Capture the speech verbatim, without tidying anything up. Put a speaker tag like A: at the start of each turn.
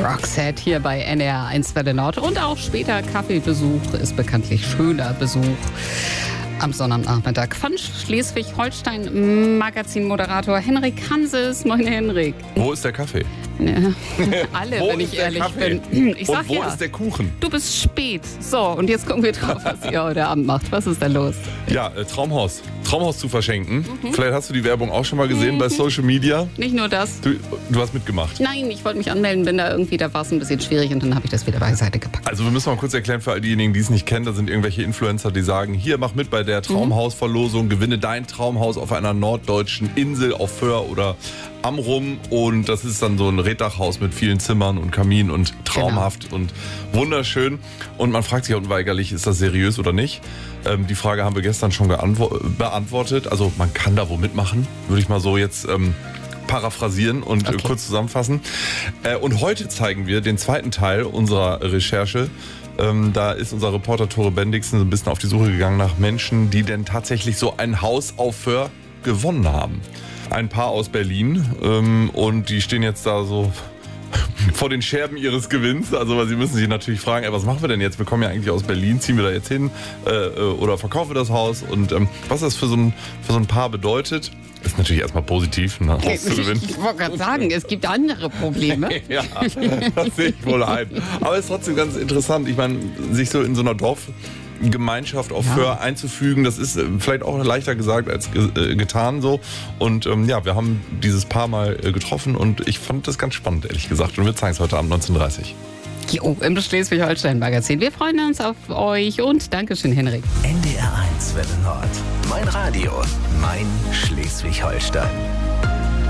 A: Roxette hier bei N D R eins Welle Nord. Und auch später Kaffeebesuch ist bekanntlich schöner Besuch. Am Sonnabendnachmittag von Schleswig-Holstein Magazinmoderator Henrik Hanses. Moin Henrik.
B: Wo ist der Kaffee?
A: Ne, alle, wenn ich ehrlich
B: Kaffee?
A: bin. Ich sag
B: und wo
A: ja,
B: ist der Kuchen?
A: du bist spät. So, und jetzt gucken wir drauf, was ihr heute Abend macht. Was ist da los?
B: Ja, äh, Traumhaus. Traumhaus zu verschenken. Mhm. Vielleicht hast du die Werbung auch schon mal gesehen mhm. bei Social Media.
A: Nicht nur das.
B: Du, du hast mitgemacht.
A: Nein, ich wollte mich anmelden, bin da irgendwie, da war es ein bisschen schwierig und dann habe ich das wieder beiseite gepackt.
B: Also wir müssen mal kurz erklären für all diejenigen, die es nicht kennen. Da sind irgendwelche Influencer, die sagen, hier, mach mit bei der Traumhausverlosung, gewinne dein Traumhaus auf einer norddeutschen Insel auf Föhr oder Amrum. Und das ist dann so ein Reddachhaus mit vielen Zimmern und Kamin und traumhaft genau. und wunderschön. Und man fragt sich unweigerlich, ist das seriös oder nicht? Ähm, die Frage haben wir gestern schon beantwortet. Also man kann da wo mitmachen, würde ich mal so jetzt ähm, paraphrasieren und okay. äh, kurz zusammenfassen. Äh, und heute zeigen wir den zweiten Teil unserer Recherche. Ähm, da ist unser Reporter Tore Bendixen so ein bisschen auf die Suche gegangen nach Menschen, die denn tatsächlich so ein Haus auf Föhr gewonnen haben. Ein Paar aus Berlin ähm, und die stehen jetzt da so vor den Scherben ihres Gewinns. Also weil sie müssen sich natürlich fragen, ey, was machen wir denn jetzt? Wir kommen ja eigentlich aus Berlin, ziehen wir da jetzt hin äh, oder verkaufen wir das Haus? Und ähm, was das für so, ein, für so ein Paar bedeutet, ist natürlich erstmal positiv, ein Haus zu gewinnen.
A: Ich wollte gerade sagen, es gibt andere Probleme.
B: Ja, das sehe ich wohl ein. Aber es ist trotzdem ganz interessant. Ich meine, sich so in so einer Dorfgemeinschaft auf ja. Föhr einzufügen, das ist vielleicht auch leichter gesagt als ge- getan so. Und ähm, ja, wir haben dieses Paar mal äh, getroffen und ich fand das ganz spannend, ehrlich gesagt. Und wir zeigen es heute Abend neunzehn Uhr dreißig.
A: Jo, im Schleswig-Holstein-Magazin. Wir freuen uns auf euch und Dankeschön, Henrik.
C: N D R eins Welle Nord. Mein Radio, mein Schleswig-Holstein.